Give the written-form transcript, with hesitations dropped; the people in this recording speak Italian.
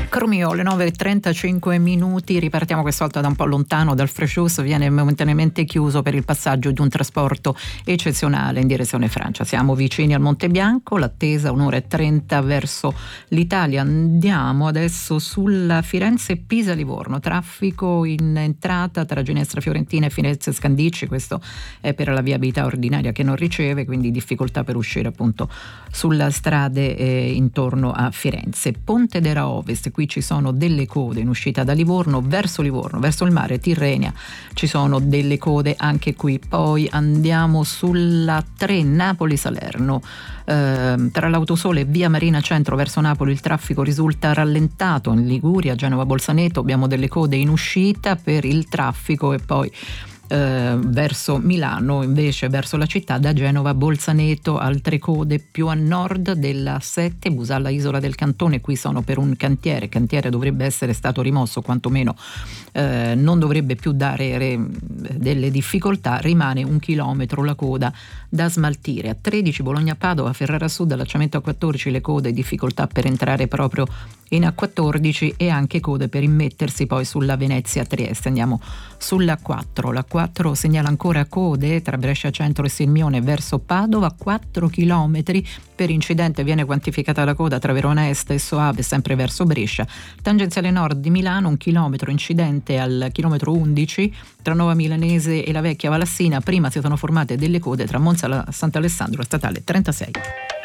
Cromio, le 9:35, ripartiamo questa volta da un po' lontano dal Frejus, viene momentaneamente chiuso per il passaggio di un trasporto eccezionale in direzione Francia. Siamo vicini al Monte Bianco, l'attesa 1:30 verso l'Italia. Andiamo adesso sulla Firenze-Pisa-Livorno, traffico in entrata tra Ginestra Fiorentina e Firenze Scandicci, questo è per la viabilità ordinaria che non riceve, quindi difficoltà per uscire appunto sulla strade intorno a Firenze. Ponte d'Era Ovest, qui ci sono delle code in uscita da Livorno, verso il mare Tirrenia ci sono delle code anche qui. Poi andiamo sulla 3 Napoli-Salerno, tra l'Autosole e via Marina Centro verso Napoli il traffico risulta rallentato. In Liguria, Genova-Bolzaneto abbiamo delle code in uscita per il traffico, e poi verso Milano invece verso la città da Genova a Bolzaneto altre code più a nord della 7 Busalla Isola del Cantone. Qui sono per un cantiere dovrebbe essere stato rimosso, quantomeno non dovrebbe più dare delle difficoltà. Rimane 1 chilometro la coda da smaltire. A 13 Bologna-Padova, Ferrara Sud, allacciamento A14, le code, difficoltà per entrare proprio in A14 e anche code per immettersi poi sulla Venezia-Trieste. Andiamo sulla 4. La 4 segnala ancora code tra Brescia Centro e Sirmione verso Padova, 4 chilometri. Per incidente viene quantificata la coda tra Verona Est e Soave, sempre verso Brescia. Tangenziale nord di Milano, 1 chilometro, incidente al chilometro 11 tra Nova Milanese e la Vecchia Valassina. Prima si sono formate delle code tra Monza Sant'Alessandro e statale 36.